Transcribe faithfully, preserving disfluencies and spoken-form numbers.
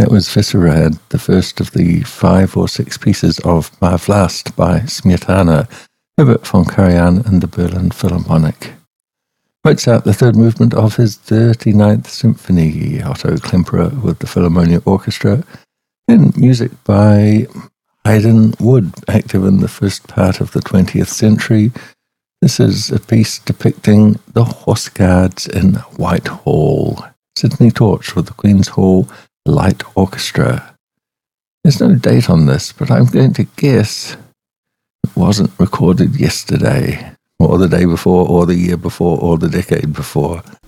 That was Vysehrad, the first of the five or six pieces of Má Vlast by Smetana, Herbert von Karajan and the Berlin Philharmonic. Mozart, the third movement of his thirty-ninth Symphony, Otto Klemperer with the Philharmonia Orchestra, and music by Haydn Wood, active in the first part of the twentieth century. This is a piece depicting the Horse Guards in Whitehall. Sidney Torch with the Queen's Hall Light Orchestra. There's no date on this, but I'm going to guess it wasn't recorded yesterday, or the day before, or the year before, or the decade before.